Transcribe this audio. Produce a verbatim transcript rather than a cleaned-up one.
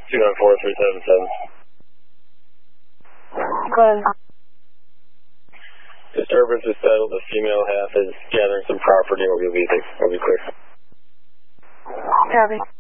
two nine four three seven seven. Go ahead. Disturbance is settled. The female half is gathering some property. We'll be, we'll be clear. Copy.